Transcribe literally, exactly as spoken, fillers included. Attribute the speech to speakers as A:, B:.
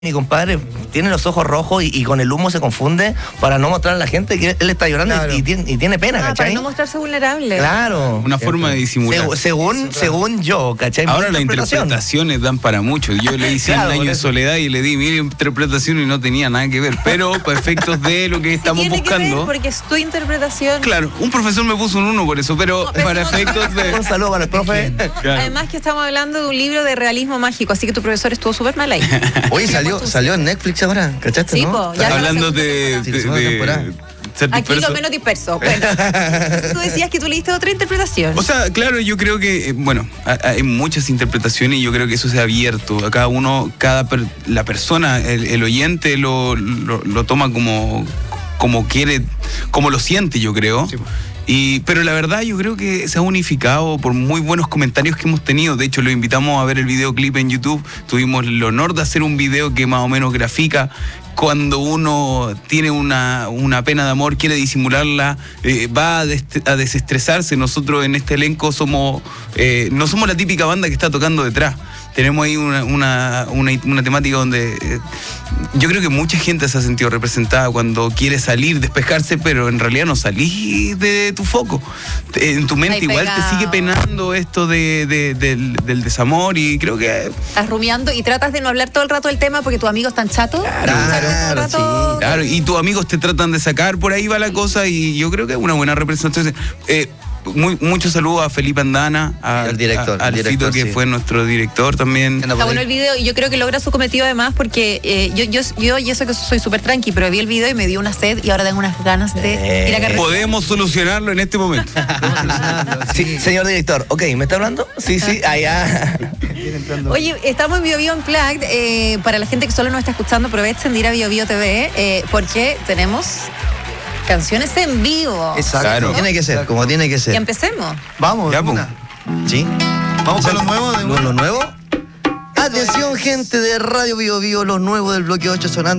A: Mi compadre tiene los ojos rojos y, y con el humo se confunde para no mostrar a la gente que él está llorando. Claro. y, y, tiene, y tiene pena,
B: ah,
A: ¿cachai?
B: Para no mostrarse vulnerable.
A: Claro.
C: Una forma de disimular.
A: Se, según, según yo, ¿cachai?
C: Ahora las interpretaciones dan para mucho. Yo le hice claro, un año de soledad y le di mi interpretación y no tenía nada que ver. Pero para efectos de lo que sí estamos
B: tiene
C: buscando.
B: Que ver porque es tu interpretación.
C: Claro, un profesor me puso un uno por eso, pero no, para efectos de.
A: Un saludo para el profe.
B: No, claro. Además que estamos hablando de un libro de realismo mágico, así que tu profesor estuvo súper mal ahí.
A: Oye, salió, salió en Netflix ahora, ¿cachaste?
B: Sí,
A: ¿no?
B: po, ya
C: hablando de, de, de, de
B: aquí lo menos disperso. Bueno, tú decías que tú leíste otra interpretación.
C: O sea, claro, yo creo que, bueno, hay muchas interpretaciones y yo creo que eso se ha abierto. A cada uno, cada per, la persona, el, el oyente lo, lo, lo toma como, como quiere, como lo siente, yo creo. Sí. Y, pero la verdad yo creo que se ha unificado por muy buenos comentarios que hemos tenido. De hecho, lo invitamos a ver el videoclip en YouTube. Tuvimos el honor de hacer un video que más o menos grafica cuando uno tiene una, una pena de amor, quiere disimularla, eh, va a, des a desestresarse. Nosotros en este elenco somos eh, no somos la típica banda que está tocando detrás. Tenemos ahí una, una, una, una temática donde eh, yo creo que mucha gente se ha sentido representada cuando quiere salir, despejarse, pero en realidad no salís de tu foco. En tu mente igual te sigue penando esto de, de, del, del desamor y creo que...
B: Estás rumiando y tratas de no hablar todo el rato del tema porque tus amigos están chatos.
C: Claro, claro, sí, claro, y tus amigos te tratan de sacar, por ahí va la cosa y yo creo que es una buena representación. Eh, Muy, muchos saludos a Felipe Andana, a,
A: el director,
C: a, al
A: director,
C: Fito, que
A: sí.
C: fue nuestro director también.
B: Está bueno el video y yo creo que logra su cometido además porque eh, yo, yo, yo y eso que soy súper tranqui, pero vi el video y me dio una sed y ahora tengo unas ganas de eh. ir a carretera.
C: Podemos solucionarlo en este momento.
A: Sí, señor director, ok, ¿me está hablando? Sí, sí, allá.
B: Oye, estamos en Bio Bio Unplugged. Eh, para la gente que solo nos está escuchando, aprovechen de ir a Bio Bio T V eh, porque tenemos canciones en vivo.
A: Exacto. Claro. Tiene que ser, como tiene que ser.
B: Y empecemos.
A: Vamos,
C: ya,
A: una. ¿Sí?
D: Vamos con lo nuevo.
A: ¿Lo, lo nuevo? Atención, gente de Radio Bio Bio, lo nuevo del bloque ocho sonando.